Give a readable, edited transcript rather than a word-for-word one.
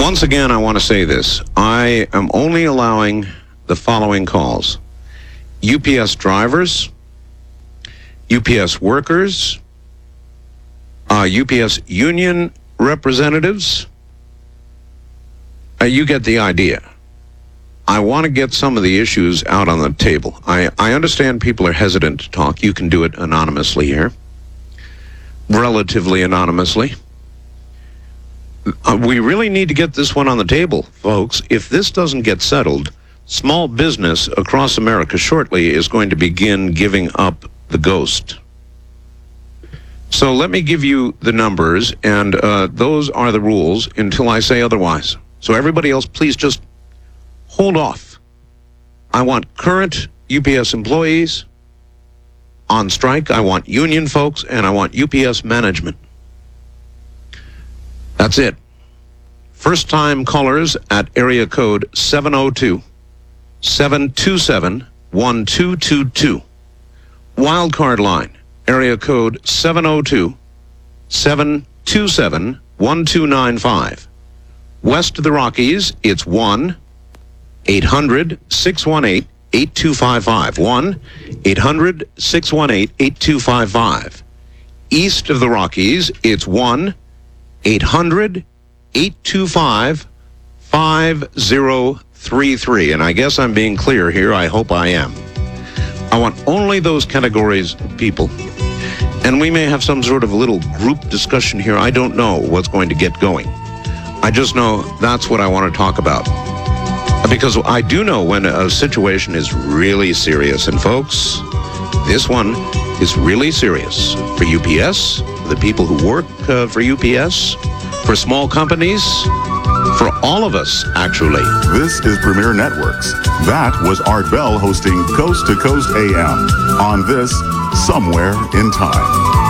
Once again, I want to say this. I am only allowing the following calls. UPS drivers, UPS workers, UPS union representatives. You get the idea. I want to get some of the issues out on the table. I understand people are hesitant to talk. You can do it anonymously here, relatively anonymously. We really need to get this one on the table, folks. If this doesn't get settled, small business across America shortly is going to begin giving up the ghost. So let me give you the numbers, and those are the rules until I say otherwise. So everybody else, please just hold off. I want current UPS employees on strike. I want union folks, and I want UPS management. That's it. First-time callers at area code 702-727-1222. Wildcard line, area code 702-727-1295. West of the Rockies, it's 1-800-618-8255. 1-800-618-8255. East of the Rockies, it's 1-800-825-5033. And I guess I'm being clear here. I hope I am. I want only those categories of people. And we may have some sort of little group discussion here. I don't know what's going to get going. I just know that's what I want to talk about. Because I do know when a situation is really serious. And folks, this one is really serious for UPS, for the people who work for UPS, for small companies, for all of us, actually. This is Premier Networks. That was Art Bell hosting Coast to Coast AM on this Somewhere in Time.